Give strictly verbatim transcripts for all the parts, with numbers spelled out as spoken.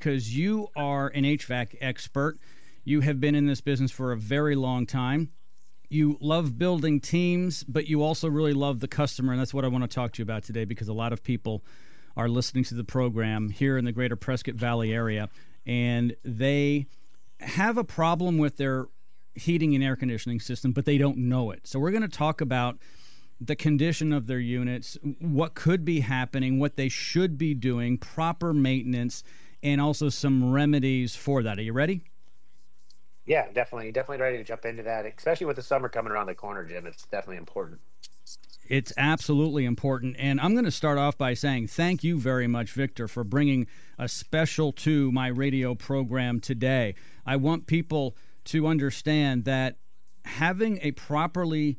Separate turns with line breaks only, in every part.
because you are an H V A C expert. You have been in this business for a very long time. You love building teams, but you also really love the customer, and that's what I want to talk to you about today, because a lot of people are listening to the program here in the greater Prescott Valley area, and they have a problem with their heating and air conditioning system, but they don't know it. So we're going to talk about the condition of their units, what could be happening, what they should be doing, proper maintenance, and also some remedies for that. Are you ready?
Yeah, definitely. Definitely ready to jump into that, especially with the summer coming around the corner, Jim. It's definitely important.
It's absolutely important. And I'm going to start off by saying thank you very much, Victor, for bringing a special to my radio program today. I want people to understand that having a properly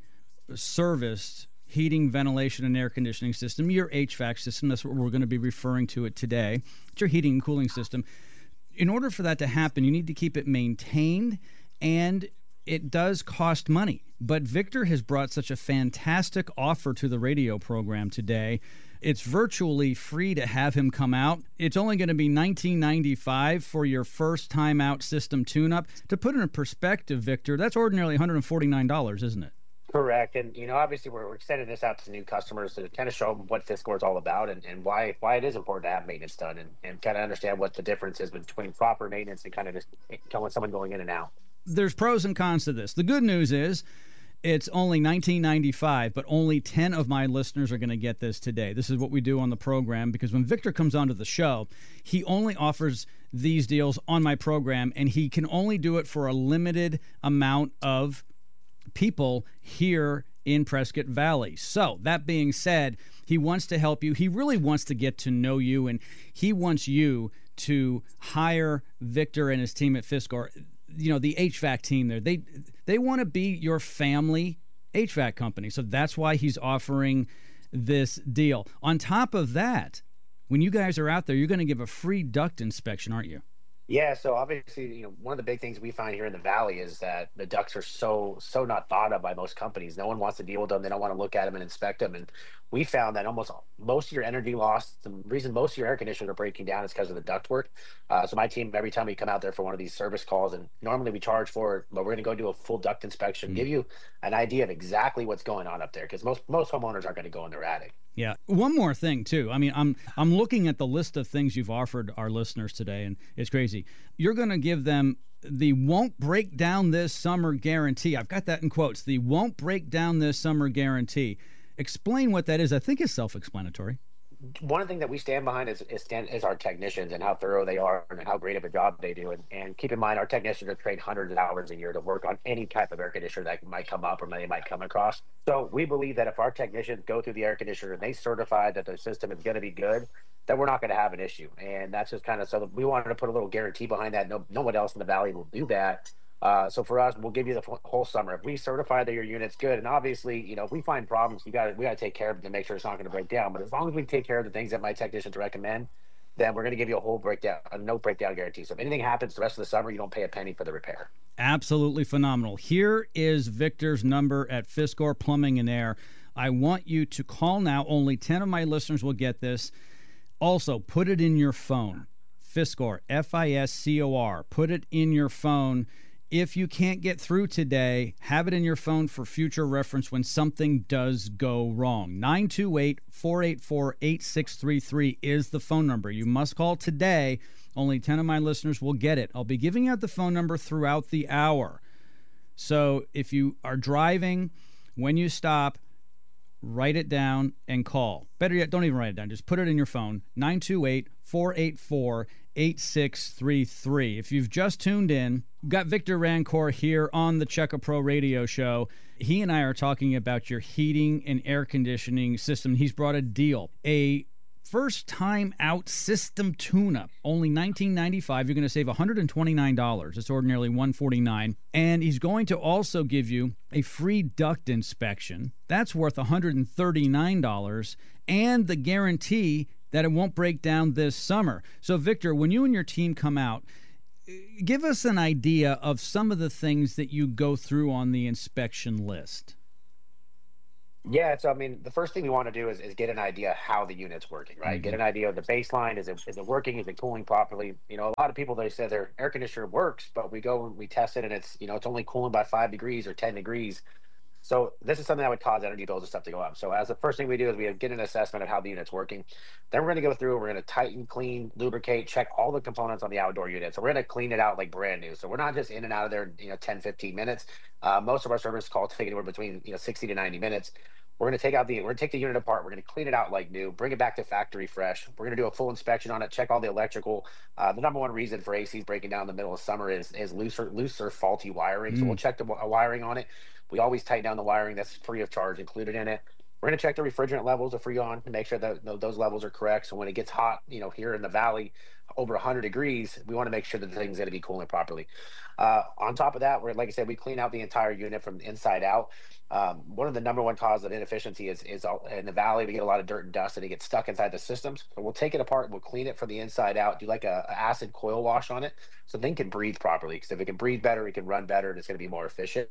serviced heating, ventilation, and air conditioning system, your H V A C system, that's what we're going to be referring to it today, it's your heating and cooling system. In order for that to happen, you need to keep it maintained, and it does cost money. But Victor has brought such a fantastic offer to the radio program today. It's virtually free to have him come out. It's only going to be nineteen ninety-five dollars for your first time out system tune-up. To put it in perspective, Victor, that's ordinarily one hundred forty-nine dollars, isn't it?
Correct. And, you know, obviously we're, we're extending this out to new customers to kind of show them what Fiskor is all about, and, and why why it is important to have maintenance done, and, and kind of understand what the difference is between proper maintenance and kind of just telling someone going in and out.
There's pros and cons to this. The good news is it's only nineteen ninety-five dollars, but only ten of my listeners are going to get this today. This is what we do on the program, because when Victor comes onto the show, he only offers these deals on my program, and he can only do it for a limited amount of people here in Prescott Valley. So that being said, he wants to help you. He really wants to get to know you, and he wants you to hire Victor and his team at Fiskor. You know, the H V A C team there, they they want to be your family H V A C company. So that's why he's offering this deal. On top of that, when you guys are out there, you're going to give a free duct inspection, aren't you?
Yeah, so obviously, you know, one of the big things we find here in the valley is that the ducts are so so not thought of by most companies. No one wants to deal with them. They don't want to look at them and inspect them. And we found that almost most of your energy loss, the reason most of your air conditioners are breaking down is because of the duct work. Uh, so my team, every time we come out there for one of these service calls, and normally we charge for it, but we're going to go do a full duct inspection,
Mm.
give you an idea of exactly what's going on up there, because most most homeowners aren't going to go in their attic.
Yeah. One more thing, too. I mean, I'm I'm looking at the list of things you've offered our listeners today, and it's crazy. You're going to give them the won't break down this summer guarantee. I've got that in quotes. The won't break down this summer guarantee. Explain what that is. I think it's self-explanatory.
One thing that we stand behind is is, stand, is our technicians and how thorough they are and how great of a job they do. And, and keep in mind, our technicians are trained hundreds of hours a year to work on any type of air conditioner that might come up or they might come across. So we believe that if our technicians go through the air conditioner and they certify that the system is going to be good, that we're not going to have an issue. And that's just kind of, so we wanted to put a little guarantee behind that. No, no one else in the valley will do that. Uh, so for us, we'll give you the f- whole summer. If we certify that your unit's good, and obviously, you know, if we find problems, you got we got to take care of it to make sure it's not going to break down. But as long as we take care of the things that my technicians recommend, then we're going to give you a whole breakdown, a no breakdown guarantee. So if anything happens the rest of the summer, you don't pay a penny for the repair.
Absolutely phenomenal. Here is Victor's number at Fiskor Plumbing and Air. I want you to call now. Only ten of my listeners will get this. Also, put it in your phone. Fiskor, F I S C O R. Put it in your phone. If you can't get through today, have it in your phone for future reference when something does go wrong. nine two eight, four eight four, eight six three three is the phone number. You must call today. Only ten of my listeners will get it. I'll be giving out the phone number throughout the hour. So if you are driving, when you stop, write it down and call. Better yet, don't even write it down. Just put it in your phone. nine two eight, four eight four, eight six three three. If you've just tuned in, we've got Victor Rancourt here on the Checka Pro Radio Show. He and I are talking about your heating and air conditioning system. He's brought a deal, a first time out system tune-up, only nineteen ninety-five dollars. You're going to save one hundred twenty-nine dollars. It's ordinarily one hundred forty-nine dollars. And he's going to also give you a free duct inspection. That's worth one hundred thirty-nine dollars, and the guarantee that it won't break down this summer. So, Victor, when you and your team come out, give us an idea of some of the things that you go through on the inspection list.
Yeah, so I mean, the first thing we want to do is, is get an idea how the unit's working, right? Get
Hmm.
an idea of the baseline. Is it is it working? Is it cooling properly? You know, a lot of people they say their air conditioner works, but we go and we test it and it's you know it's only cooling by five degrees or ten degrees. So this is something that would cause energy bills and stuff to go up. So as the first thing we do is we get an assessment of how the unit's working. Then we're going to go through. We're going to tighten, clean, lubricate, check all the components on the outdoor unit. So we're going to clean it out like brand new. So we're not just in and out of there, you know, ten, fifteen minutes. Uh, most of our service calls take anywhere between you know sixty to ninety minutes. We're going to take out the we're going to take the unit apart. We're going to clean it out like new, bring it back to factory fresh. We're going to do a full inspection on it, check all the electrical. Uh, the number one reason for A Cs breaking down in the middle of summer is is looser looser faulty wiring. So we'll
Mm.
check the wi- wiring on it. We always tighten down the wiring that's free of charge included in it. We're going to check the refrigerant levels of Freon to make sure that tho- those levels are correct. So when it gets hot, you know, here in the valley, over one hundred degrees, we want to make sure that the thing's going to be cooling properly. Uh, on top of that, we're like I said, we clean out the entire unit from the inside out. Um, one of the number one causes of inefficiency is is all, in the valley we get a lot of dirt and dust and it gets stuck inside the systems. So we'll take it apart, we'll clean it from the inside out, do like a, a acid coil wash on it, so the thing can breathe properly. Because if it can breathe better, it can run better, and it's going to be more efficient.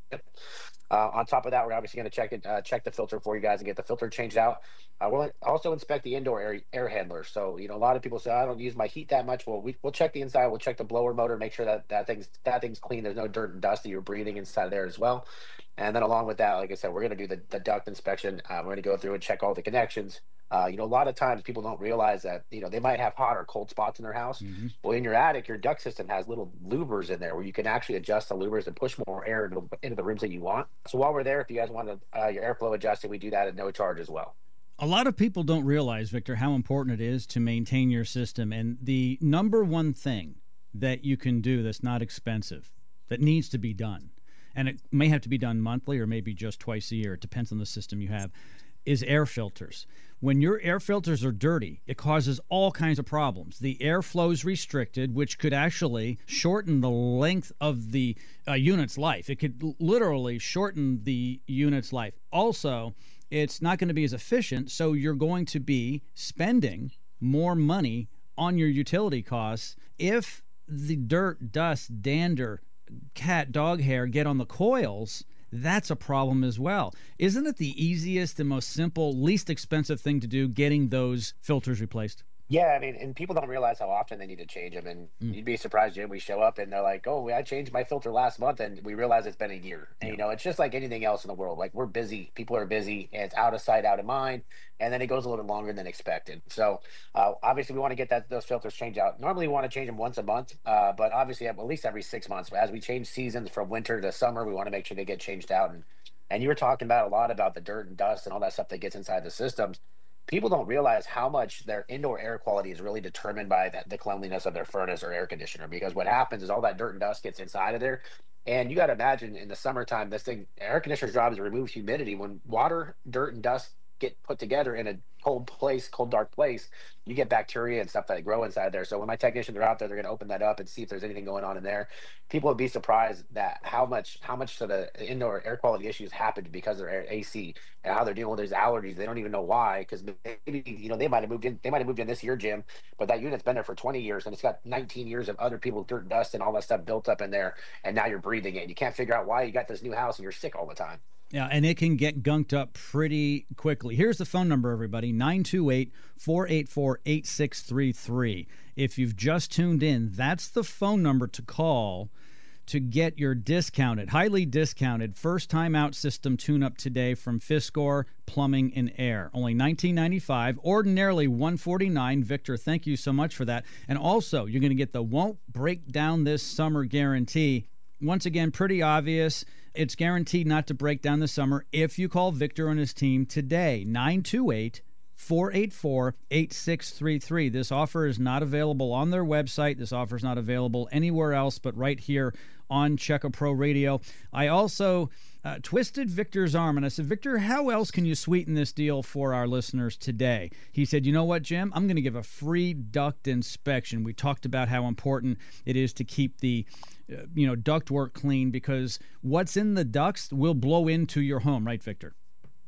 Uh, on top of that, we're obviously going to check it, uh, check the filter for you guys and get the filter changed out. Uh, we'll also inspect the indoor air, air handler. So, you know, a lot of people say I don't use my heat that much. Well, we, we'll check the inside. We'll check the blower motor, make sure that that thing's that thing's clean. There's no dirt and dust that you're breathing inside there as well. And then along with that, like I said, we're going to do the, the duct inspection. Uh, we're going to go through and check all the connections. Uh, you know, a lot of times people don't realize that, you know, they might have hot or cold spots in their house.
Hmm.
Well, in your attic, your duct system has little louvers in there where you can actually adjust the louvers and push more air into, into the rooms that you want. So while we're there, if you guys want to, uh, your airflow adjusted, we do that at no charge as well.
A lot of people don't realize, Victor, how important it is to maintain your system. And the number one thing that you can do that's not expensive, that needs to be done, and it may have to be done monthly or maybe just twice a year, it depends on the system you have, is air filters. When your air filters are dirty, it causes all kinds of problems. The airflow is restricted, which could actually shorten the length of the uh, unit's life. It could l- literally shorten the unit's life. Also, it's not going to be as efficient, so you're going to be spending more money on your utility costs if the dirt, dust, dander, cat, dog hair get on the coils. That's a problem as well. Isn't it the easiest and most simple, least expensive thing to do, getting those filters replaced?
Yeah, I mean, and people don't realize how often they need to change them. And
Mm.
you'd be surprised, Jim. We show up and they're like, "Oh, I changed my filter last month," and we realize it's been a year. And
Yeah.
you know, it's just like anything else in the world. Like we're busy, people are busy, and it's out of sight, out of mind. And then it goes a little bit longer than expected. So uh, obviously, we want to get that those filters changed out. Normally, we want to change them once a month, uh, but obviously, at least every six months. As we change seasons from winter to summer, we want to make sure they get changed out. And and you were talking about a lot about the dirt and dust and all that stuff that gets inside the systems. People don't realize how much their indoor air quality is really determined by the, the cleanliness of their furnace or air conditioner. Because what happens is all that dirt and dust gets inside of there. And you got to imagine in the summertime, this thing, air conditioner's job is to remove humidity. When water, dirt, and dust get put together in a cold place, cold, dark place, you get bacteria and stuff that grow inside there. So when my technicians are out there, they're going to open that up and see if there's anything going on in there. People would be surprised that how much how much of the indoor air quality issues happened because of their A C and how they're dealing with these allergies. They don't even know why, because maybe you know they might have moved in. They might have moved in this year, Jim, but that unit's been there for twenty years and it's got nineteen years of other people's dirt, dust, and all that stuff built up in there. And now you're breathing it. You can't figure out why you got this new house and you're sick all the time.
Yeah, and it can get gunked up pretty quickly. Here's the phone number, everybody, nine two eight, four eight four, eight six three three. If you've just tuned in, that's the phone number to call to get your discounted, highly discounted, first-time out system tune-up today from Fiskor Plumbing and Air. Only nineteen ninety-five, ordinarily one hundred forty-nine dollars. Victor, thank you so much for that. And also, you're going to get the won't break down this summer guarantee. Once again, pretty obvious. It's guaranteed not to break down this summer if you call Victor and his team today. nine two eight, four eight four, eight six three three. This offer is not available on their website. This offer is not available anywhere else but right here on Checka Pro Radio. I also uh, twisted Victor's arm and I said, Victor, how else can you sweeten this deal for our listeners today? He said, you know what, Jim? I'm going to give a free duct inspection. We talked about how important it is to keep the uh, you know, ductwork clean because what's in the ducts will blow into your home, right, Victor?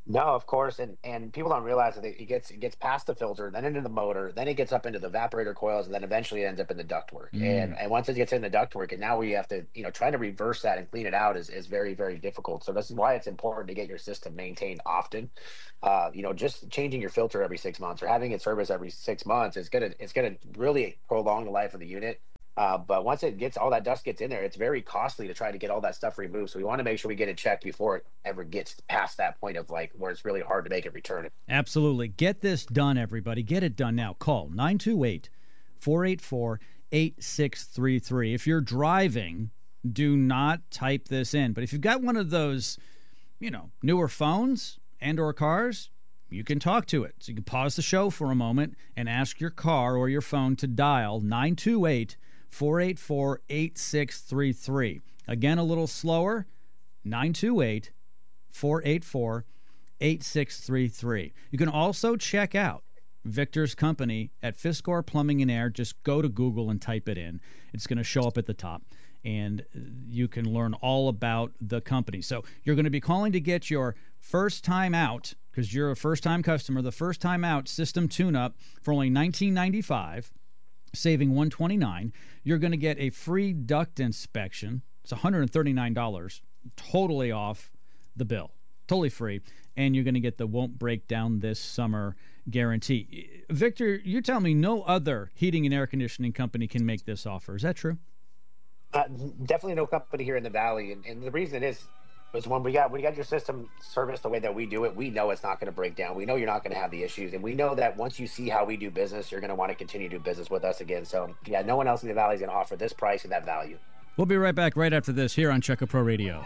No, of course, and and people don't realize that it gets it gets past the filter, then into the motor, then it gets up into the evaporator coils, and then eventually it ends up in the ductwork. And
Mm.
and once it gets in the ductwork, and now we have to, you know, try to reverse that and clean it out is is very very difficult. So this is why it's important to get your system maintained often. Uh, you know, just changing your filter every six months or having it serviced every six months is gonna it's gonna really prolong the life of the unit. Uh, but once it gets all that dust gets in there, it's very costly to try to get all that stuff removed. So we want to make sure we get it checked before it ever gets past that point of like where it's really hard to make it return it.
Absolutely. Get this done, everybody. Get it done now. Call nine two eight, four eight four, eight six three three. If you're driving, do not type this in. But if you've got one of those, you know, newer phones and or cars, you can talk to it. So you can pause the show for a moment and ask your car or your phone to dial nine two eight, four eight four, eight six three three. Again, a little slower, nine two eight, four eight four, eight six three three. You can also check out Victor's company at Fiskor Plumbing and Air. Just go to Google and type it in. It's going to show up at the top, and you can learn all about the company. So you're going to be calling to get your first time out, because you're a first-time customer, the first time out system tune-up for only nineteen ninety-five, saving one hundred twenty-nine dollars. You're going to get a free duct inspection. It's one hundred thirty-nine dollars, totally off the bill, totally free, and you're going to get the won't break down this summer guarantee. Victor, you tell me no other heating and air conditioning company can make this offer. Is that true?
Uh, definitely no company here in the valley, and, and the reason is is when we got when you got your system serviced the way that we do it, we know it's not going to break down. We know you're not going to have the issues, and we know that once you see how we do business, you're going to want to continue to do business with us again. So yeah, no one else in the valley is going to offer this price and that value.
We'll be right back right after this here on Checker Pro Radio.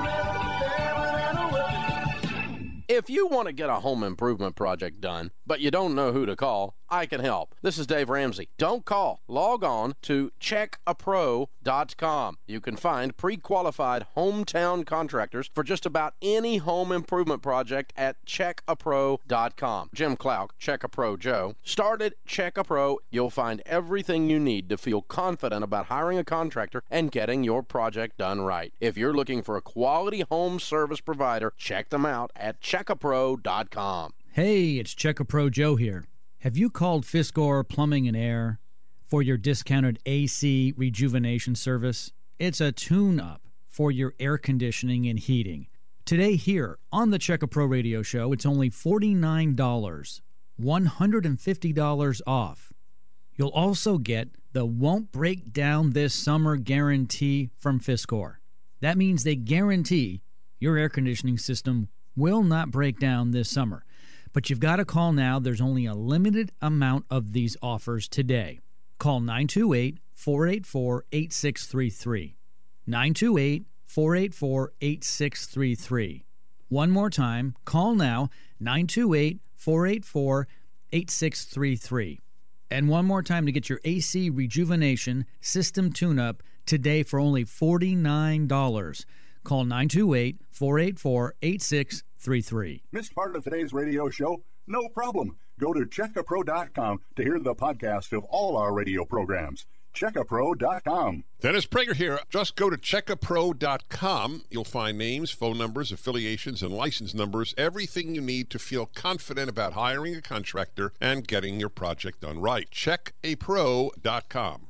If you want to get a home improvement project done, but you don't know who to call, I can help. This is Dave Ramsey. Don't call. Log on to check a pro dot com. You can find pre-qualified hometown contractors for just about any home improvement project at check a pro dot com. Jim Clouk, Check a Pro Joe, started Check a Pro. You'll find everything you need to feel confident about hiring a contractor and getting your project done right. If you're looking for a quality home service provider, check them out at check a pro dot com.
Hey, it's Checker Pro Joe here. Have you called Fiskor Plumbing and Air for your discounted A C rejuvenation service? It's a tune-up for your air conditioning and heating. Today here on the Checker Pro Radio Show, it's only forty-nine dollars, one hundred fifty dollars off. You'll also get the won't break down this summer guarantee from Fiskor. That means they guarantee your air conditioning system will not break down this summer. But you've got to call now. There's only a limited amount of these offers today. Call nine two eight, four eight four, eight six three three. nine two eight, four eight four, eight six three three. One more time, call now, nine two eight, four eight four, eight six three three. And one more time to get your A C rejuvenation system tune-up today for only forty-nine dollars. Call nine two eight, four eight four, eight six three three.
Missed part of today's radio show? No problem. Go to check a pro dot com to hear the podcast of all our radio programs. check a pro dot com.
Dennis Prager here. Just go to check a pro dot com. You'll find names, phone numbers, affiliations, and license numbers, everything you need to feel confident about hiring a contractor and getting your project done right. check a pro dot com.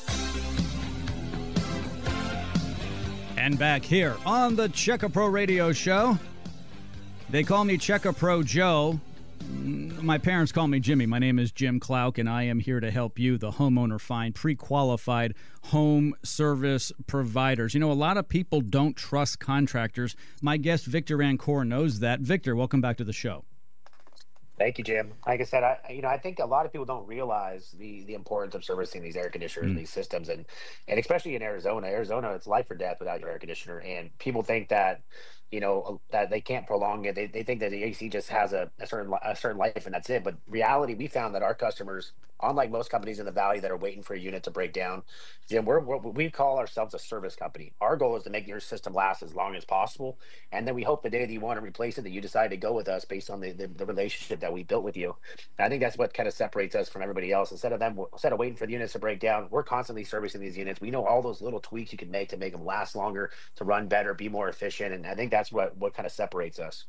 And back here on the Checker Pro Radio Show. They call me Checker Pro Joe. My parents call me Jimmy. My name is Jim Clouk, and I am here to help you, the homeowner, find pre-qualified home service providers. You know, a lot of people don't trust contractors. My guest, Victor Rancour, knows that. Victor, welcome back to the show.
Thank you, Jim. Like I said, I you know I think a lot of people don't realize the the importance of servicing these air conditioners
Mm.
and these systems, and and especially in Arizona. Arizona, it's life or death without your air conditioner, and people think that you know that they can't prolong it. They, they think that the A C just has a, a certain li- a certain life and that's it. But reality, we found that our customers, unlike most companies in the valley that are waiting for a unit to break down, Jim, we're, we're we call ourselves a service company. Our goal is to make your system last as long as possible, and then we hope the day that you want to replace it, that you decide to go with us based on the the, the relationship that we built with you. And I think that's what kind of separates us from everybody else. Instead of them, instead of waiting for the units to break down, we're constantly servicing these units. We know all those little tweaks you can make to make them last longer, to run better, be more efficient, and I think that's what what kind of separates us.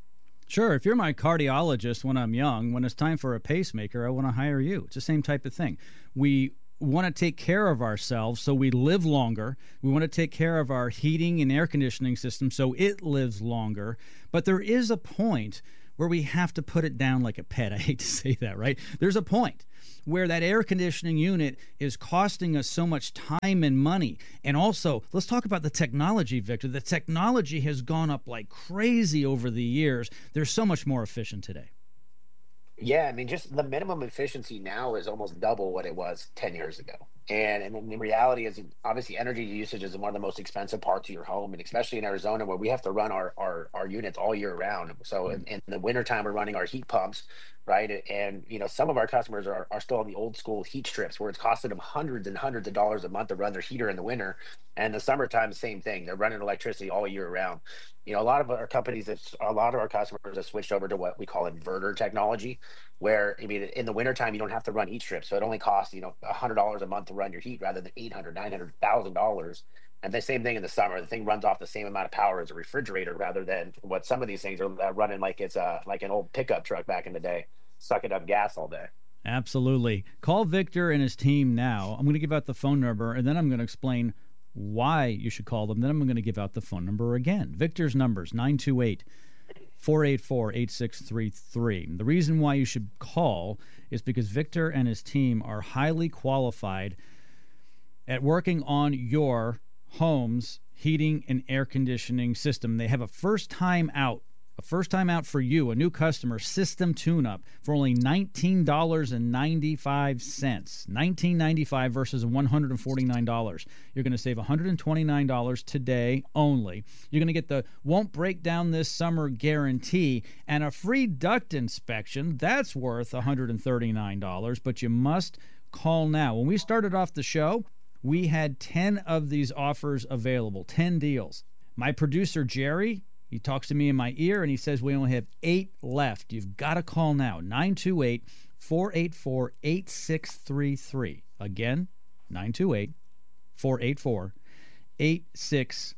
Sure. If you're my cardiologist when I'm young, when it's time for a pacemaker, I want to hire you. It's the same type of thing. We want to take care of ourselves so we live longer. We want to take care of our heating and air conditioning system so it lives longer. But there is a point where we have to put it down like a pet. I hate to say that, right? There's a point where that air conditioning unit is costing us so much time and money. And also, let's talk about the technology, Victor. The technology has gone up like crazy over the years. They're so much more efficient today.
Yeah, I mean, just the minimum efficiency now is almost double what it was ten years ago. And, and then the reality is, obviously, energy usage is one of the most expensive parts of your home, and especially in Arizona, where we have to run our, our, our units all year round. So in, in the wintertime, we're running our heat pumps, right? And, you know, some of our customers are, are still on the old school heat strips, where it's costing them hundreds and hundreds of dollars a month to run their heater in the winter. And the summertime, same thing. They're running electricity all year round. You know, a lot of our companies, a lot of our customers have switched over to what we call inverter technology, where, I mean, in the wintertime, you don't have to run heat strips. So it only costs, you know, one hundred dollars a month to run your heat rather than eight hundred dollars, nine hundred thousand dollars. And the same thing in the summer. The thing runs off the same amount of power as a refrigerator rather than what some of these things are running like it's a, like an old pickup truck back in the day, sucking up gas all day.
Absolutely. Call Victor and his team now. I'm going to give out the phone number, and then I'm going to explain why you should call them. Then I'm going to give out the phone number again. Victor's number is nine two eight, four eight four, eight six three three. The reason why you should call is because Victor and his team are highly qualified at working on your home's heating and air conditioning system. They have a first time out, a first time out for you, a new customer, system tune-up for only nineteen dollars and ninety-five cents. nineteen dollars and ninety-five cents versus one hundred forty-nine dollars. You're going to save one hundred twenty-nine dollars today only. You're going to get the won't break down this summer guarantee and a free duct inspection. That's worth one hundred thirty-nine dollars, but you must call now. When we started off the show, we had ten of these offers available, ten deals. My producer, Jerry, he talks to me in my ear, and he says we only have eight left. You've got to call now, nine two eight, four eight four, eight six three three. Again, nine two eight, four eight four, eight six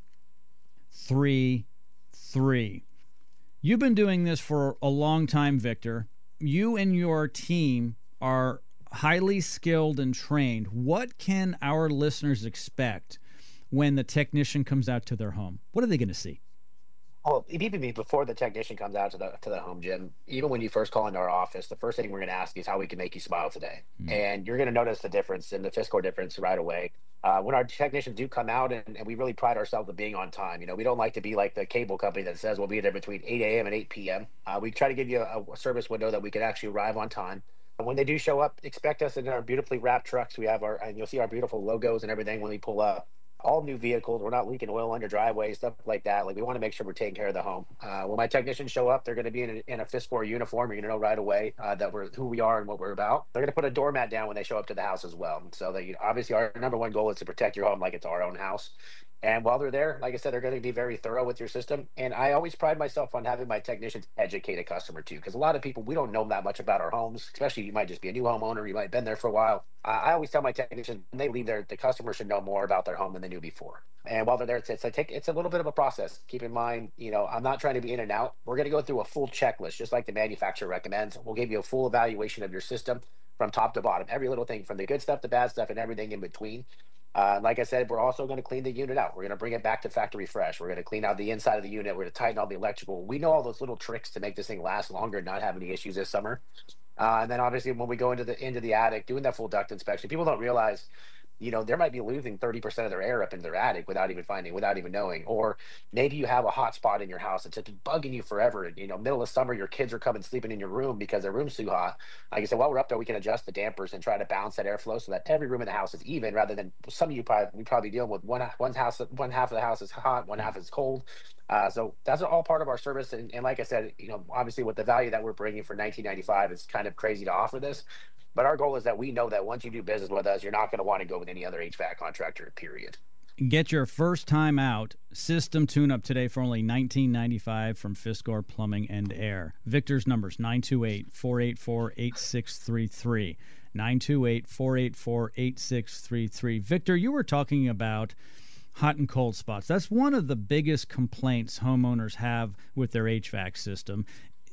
three three. You've been doing this for a long time, Victor. You and your team are highly skilled and trained. What can our listeners expect when the technician comes out to their home? What are they going to see?
Well, even before the technician comes out to the to the home, Jim, even when you first call into our office, the first thing we're going to ask you is how we can make you smile today. Mm. And you're going to notice the difference in the FISCOR difference right away. Uh, when our technicians do come out, and, and we really pride ourselves on being on time. You know, we don't like to be like the cable company that says we'll be there between eight a.m. and eight p.m. Uh, we try to give you a, a service window that we can actually arrive on time. When they do show up, expect us in our beautifully wrapped trucks. We have our, and you'll see our beautiful logos and everything when we pull up. All new vehicles. We're not leaking oil on your driveway, stuff like that. Like, we want to make sure we're taking care of the home. Uh, when my technicians show up, they're going to be in a, in a FISCOR uniform. You're going to know right away uh, that we're who we are and what we're about. They're going to put a doormat down when they show up to the house as well. So that, you know, obviously our number one goal is to protect your home like it's our own house. And while they're there, like I said, they're going to be very thorough with your system. And I always pride myself on having my technicians educate a customer too, because a lot of people, we don't know that much about our homes, especially you might just be a new homeowner. You might have been there for a while. Uh, I always tell my technicians when they leave there, the customer should know more about their home than they knew before. And while they're there, it's, it's, like, it's a little bit of a process. Keep in mind, you know, I'm not trying to be in and out. We're going to go through a full checklist, just like the manufacturer recommends. We'll give you a full evaluation of your system from top to bottom, every little thing from the good stuff, the bad stuff, and everything in between. Uh, like I said, we're also going to clean the unit out. We're going to bring it back to factory fresh. We're going to clean out the inside of the unit. We're going to tighten all the electrical. We know all those little tricks to make this thing last longer and not have any issues this summer. Uh, and then obviously when we go into the into the attic, doing that full duct inspection, people don't realize, you know, there might be losing thirty percent of their air up into their attic without even finding, without even knowing. Or maybe you have a hot spot in your house that's just bugging you forever. And, you know, middle of summer, your kids are coming sleeping in your room because their room's too hot. Like I said, while we're up there, we can adjust the dampers and try to balance that airflow so that every room in the house is even, rather than some of you probably, we probably deal with one, one house, one half of the house is hot, one half is cold. Uh, so that's all part of our service. And, and like I said, you know, obviously with the value that we're bringing for nineteen ninety-five, it's kind of crazy to offer this. But our goal is that we know that once you do business with us, you're not going to want to go with any other H V A C contractor, period.
Get your first time out system tune-up today for only nineteen ninety-five dollars from FISCOR Plumbing and Air. Victor's numbers, nine two eight, four eight four, eight six three three. nine two eight, four eight four, eight six three three. Victor, you were talking about hot and cold spots. That's one of the biggest complaints homeowners have with their H V A C system.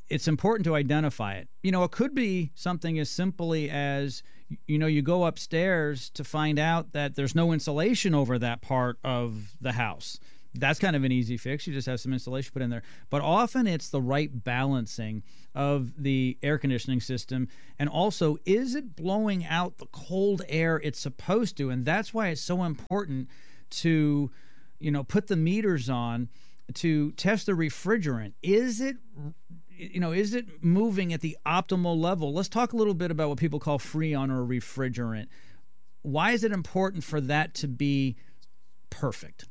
it's important to identify it. You know, it could be something as simply as, you know, you go upstairs to find out that there's no insulation over that part of the house. That's kind of an easy fix. You just have some insulation put in there. But often it's the right balancing of the air conditioning system. And also, is it blowing out the cold air it's supposed to? And that's why it's so important to, you know, put the meters on to test the refrigerant. Is it, you know, is it moving at the optimal level? Let's talk a little bit about what people call Freon or refrigerant. Why is it important for that to be perfect?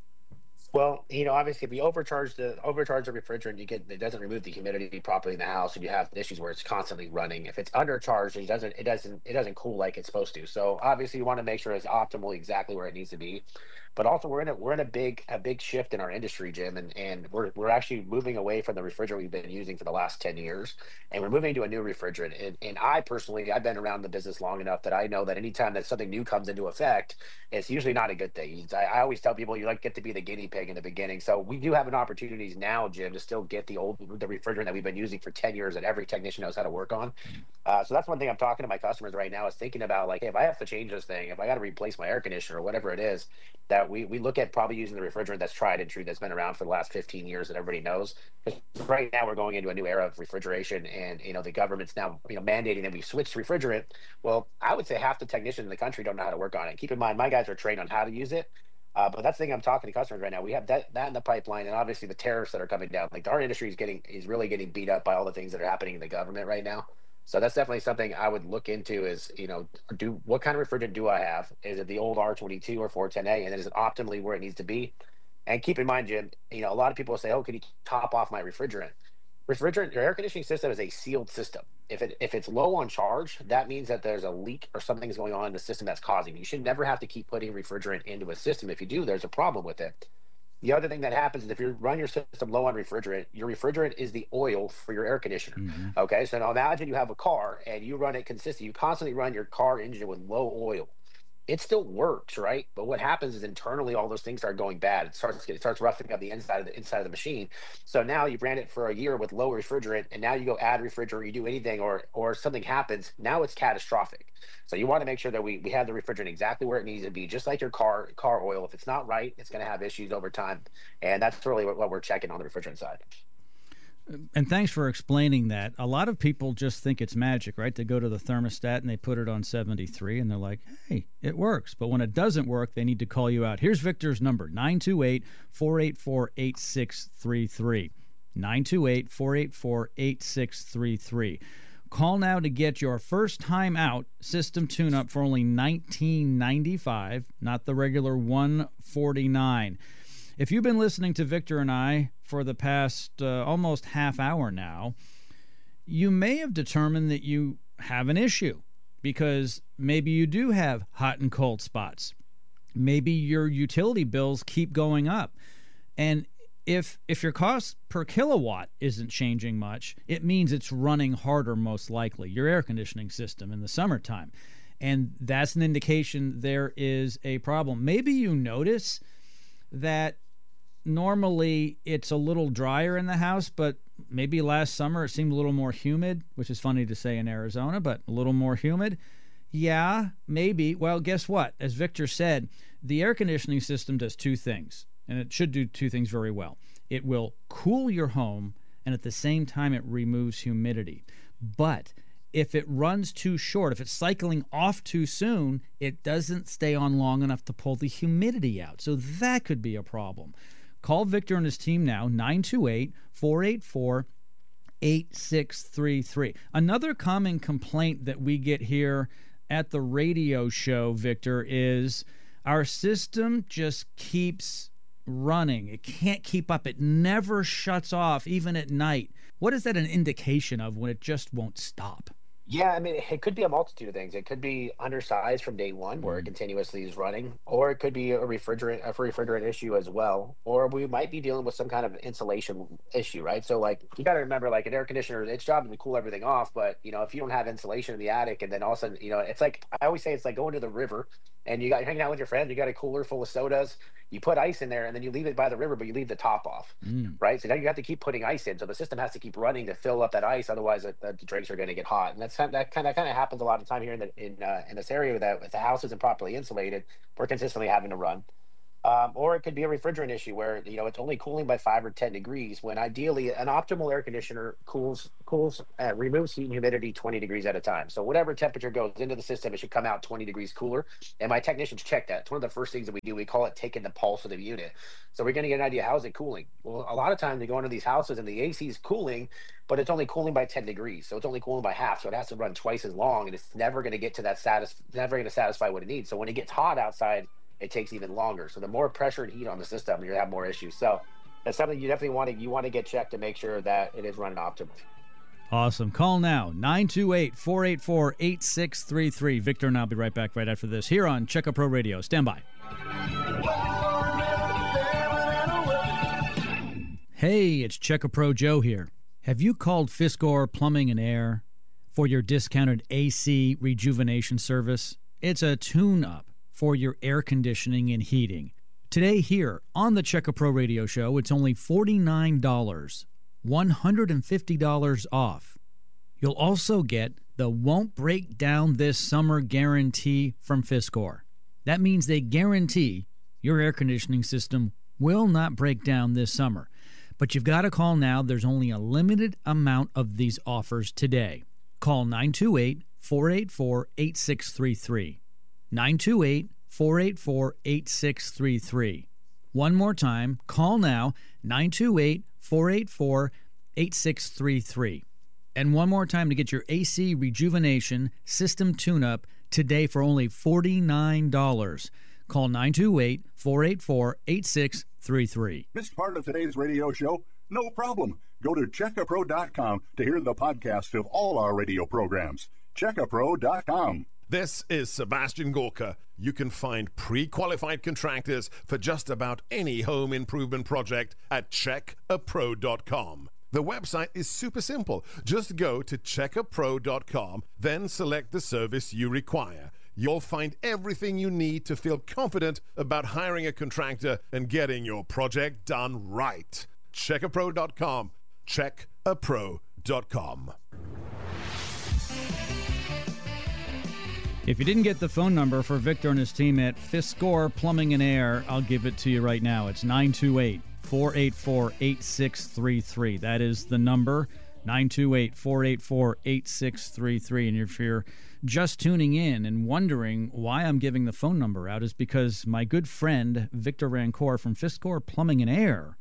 Well, you know, obviously, if you overcharge the overcharge the refrigerant, you get it doesn't remove the humidity properly in the house, and you have issues where it's constantly running. If it's undercharged, it doesn't it doesn't it doesn't cool like it's supposed to. So obviously, you want to make sure it's optimally exactly where it needs to be. But also, we're in a we're in a big a big shift in our industry, Jim, and and we're we're actually moving away from the refrigerant we've been using for the last ten years, and we're moving to a new refrigerant. And and I personally, I've been around the business long enough that I know that anytime that something new comes into effect, it's usually not a good thing. I, I always tell people you like get to be the guinea pig in the beginning. So we do have an opportunities now, Jim, to still get the old the refrigerant that we've been using for ten years that every technician knows how to work on. Uh, so that's one thing I'm talking to my customers right now is thinking about like, hey, if I have to change this thing, if I got to replace my air conditioner or whatever it is, that we we look at probably using the refrigerant that's tried and true, that's been around for the last fifteen years that everybody knows. Because right now we're going into a new era of refrigeration, and you know the government's now you know mandating that we switch to refrigerant. Well, I would say half the technicians in the country don't know how to work on it. Keep in mind, my guys are trained on how to use it. Uh, but that's the thing I'm talking to customers right now. We have that that in the pipeline, and obviously the tariffs that are coming down. Like our industry is getting is really getting beat up by all the things that are happening in the government right now. So that's definitely something I would look into is, you know, do what kind of refrigerant do I have? Is it the old R twenty-two or four ten A? And then is it optimally where it needs to be? And keep in mind, Jim, you know, a lot of people say, oh, can you top off my refrigerant? Refrigerant, your air conditioning system is a sealed system. If it if it's low on charge, that means that there's a leak or something's going on in the system that's causing it. You should never have to keep putting refrigerant into a system. If you do, there's a problem with it. The other thing that happens is if you run your system low on refrigerant, your refrigerant is the oil for your air conditioner. Mm-hmm. Okay, so now imagine you have a car and you run it consistently. You constantly run your car engine with low oil. It still works, right? But what happens is internally all those things start going bad. It starts it starts roughing up the inside of the inside of the machine. So now you ran it for a year with low refrigerant, and now you go add refrigerant, you do anything, or or something happens. Now it's catastrophic. So you want to make sure that we we have the refrigerant exactly where it needs to be, just like your car car oil. If it's not right, it's going to have issues over time, and that's really what, what we're checking on the refrigerant side.
And thanks for explaining that. A lot of people just think it's magic, right? They go to the thermostat and they put it on seventy-three and they're like, hey, it works. But when it doesn't work, they need to call you out. Here's Victor's number, nine two eight, four eight four, eight six three three. nine two eight, four eight four, eight six three three. Call now to get your first time out system tune-up for only nineteen ninety-five dollars, not the regular one hundred forty-nine dollars. If you've been listening to Victor and I for the past uh, almost half hour now, you may have determined that you have an issue because maybe you do have hot and cold spots. Maybe your utility bills keep going up. And if if your cost per kilowatt isn't changing much, it means it's running harder most likely, your air conditioning system in the summertime. And that's an indication there is a problem. Maybe you notice that normally it's a little drier in the house, but maybe last summer it seemed a little more humid, which is funny to say in Arizona, but a little more humid. Yeah, maybe. Well, guess what? As Victor said, the air conditioning system does two things, and it should do two things very well. It will cool your home, and at the same time it removes humidity. But if it runs too short, if it's cycling off too soon, it doesn't stay on long enough to pull the humidity out. So that could be a problem. Call Victor and his team now, nine two eight, four eight four, eight six three three. Another common complaint that we get here at the radio show, Victor, is our system just keeps running. It can't keep up. It never shuts off, even at night. What is that an indication of when it just won't stop?
Yeah, I mean, it could be a multitude of things. It could be undersized from day one, where it continuously is running, or it could be a refrigerant, a refrigerant issue as well, or we might be dealing with some kind of insulation issue, right? So, like, you got to remember, like, an air conditioner, its job is to cool everything off, but you know, if you don't have insulation in the attic, and then all of a sudden, you know, it's like I always say, it's like going to the river and you got hanging out with your friend, you got a cooler full of sodas, you put ice in there, and then you leave it by the river, but you leave the top off,
Mm.
right? So now you have to keep putting ice in. So the system has to keep running to fill up that ice, otherwise the, the drinks are going to get hot. And that's kind that kind of kind of happens a lot of time here in the in uh, in this area that if the house isn't properly insulated, we're consistently having to run. Um, or it could be a refrigerant issue where you know it's only cooling by five or ten degrees. When ideally, an optimal air conditioner cools cools uh, removes heat and humidity twenty degrees at a time. So whatever temperature goes into the system, it should come out twenty degrees cooler. And my technicians check that. It's one of the first things that we do. We call it taking the pulse of the unit. So we're going to get an idea, how is it cooling? Well, a lot of times they go into these houses and the A C is cooling, but it's only cooling by ten degrees. So it's only cooling by half. So it has to run twice as long, and it's never going to get to that satis- never going to satisfy what it needs. So when it gets hot outside, it takes even longer. So the more pressure and heat on the system, you're gonna have more issues. So that's something you definitely want to you want to get checked to make sure that it is running optimally.
Awesome. Call now, nine two eight, four eight four, eight six three three. Victor and I'll be right back right after this here on Checka Pro Radio. Stand by. Hey, it's Checka Pro Joe here. Have you called Fiskor Plumbing and Air for your discounted A C rejuvenation service? It's a tune-up for your air conditioning and heating. Today here on the Checka Pro Radio Show, it's only forty-nine dollars, one hundred fifty dollars off. You'll also get the Won't Break Down This Summer guarantee from Fiskor. That means they guarantee your air conditioning system will not break down this summer. But you've got to call now. There's only a limited amount of these offers today. Call nine two eight, four eight four, eight six three three. nine two eight, four eight four, eight six three three. One more time, call now, nine two eight, four eight four, eight six three three. And one more time to get your A C rejuvenation system tune-up today for only forty-nine dollars. Call nine two eight, four eight four, eight six three three.
Missed part of today's radio show? No problem. Go to checka pro dot com to hear the podcast of all our radio programs. checka pro dot com.
This is Sebastian Gorka. You can find pre-qualified contractors for just about any home improvement project at checka pro dot com. The website is super simple. Just go to checka pro dot com, then select the service you require. You'll find everything you need to feel confident about hiring a contractor and getting your project done right. checka pro dot com. checka pro dot com.
If you didn't get the phone number for Victor and his team at Fiskor Plumbing and Air, I'll give it to you right now. It's nine two eight, four eight four, eight six three three. That is the number, nine two eight, four eight four, eight six three three. And if you're just tuning in and wondering why I'm giving the phone number out, is because my good friend Victor Rancourt from Fiskor Plumbing and Air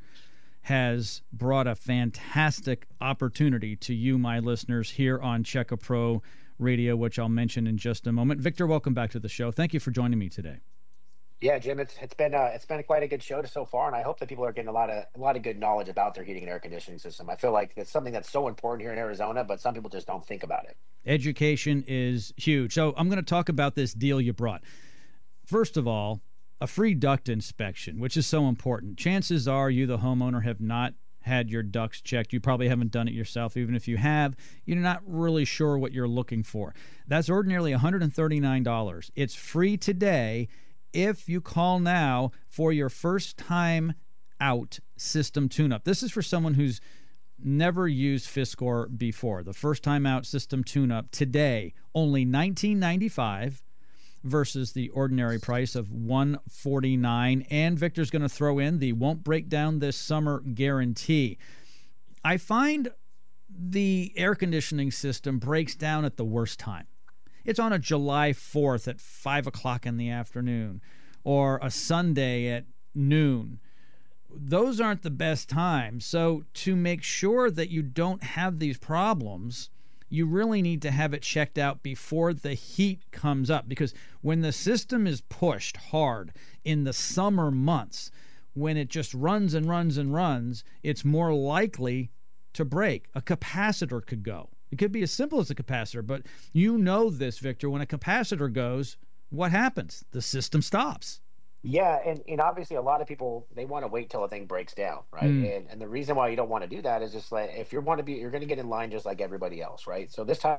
has brought a fantastic opportunity to you, my listeners, here on Checka Pro Radio, which I'll mention in just a moment. Victor, welcome back to the show. Thank you for joining me today.
Yeah, Jim, it's it's been uh, it's been quite a good show so far, and I hope that people are getting a lot of a lot of good knowledge about their heating and air conditioning system. I feel like it's something that's so important here in Arizona, but some people just don't think about it.
Education is huge. So I'm going to talk about this deal you brought. First of all, a free duct inspection, which is so important. Chances are you, the homeowner, have not had your ducts checked. You probably haven't done it yourself. Even if you have, you're not really sure what you're looking for. That's ordinarily one hundred thirty-nine dollars. It's free today if you call now for your first time out system tune-up. This is for someone who's never used Fiskor before. The first time out system tune-up today, only nineteen ninety-five dollars versus the ordinary price of one hundred forty-nine dollars. And Victor's going to throw in the Won't Break Down This Summer guarantee. I find the air conditioning system breaks down at the worst time. It's on a July fourth at five o'clock in the afternoon, or a Sunday at noon. Those aren't the best times. So to make sure that you don't have these problems, you really need to have it checked out before the heat comes up, because when the system is pushed hard in the summer months, when it just runs and runs and runs, it's more likely to break. A capacitor could go. It could be as simple as a capacitor, but you know this, Victor. When a capacitor goes, what happens? The system stops.
Yeah, and, and obviously a lot of people, they want to wait till a thing breaks down, right?
Mm.
And and the reason why you don't want to do that is just like, if you want to be, you're going to get in line just like everybody else, right? So this time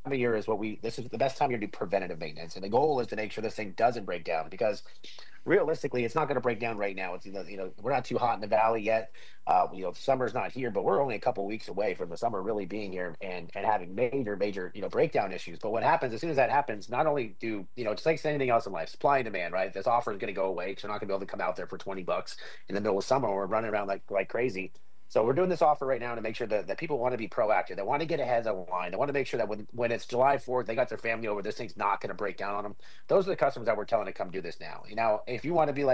of year is what we, this is the best time of year to do preventative maintenance. And the goal is to make sure this thing doesn't break down, because realistically, it's not going to break down right now. It's, you know, you know, we're not too hot in the valley yet. Uh, you know, summer's not here, but we're only a couple weeks away from the summer really being here and and having major, major, you know, breakdown issues. But what happens as soon as that happens, not only do, you know, it's like anything else in life, supply and demand, right? This offer is going to go away because you're not going to be able to come out there for twenty bucks in the middle of summer when we're running around like like crazy. So we're doing this offer right now to make sure that, that people want to be proactive. They want to get ahead of the line. They want to make sure that when, when it's July fourth, they got their family over, this thing's not going to break down on them. Those are the customers that we're telling to come do this now. You know, if you want to be like,